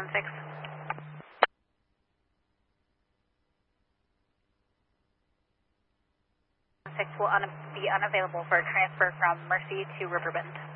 6 will be unavailable for transfer from Mercy to Riverbend.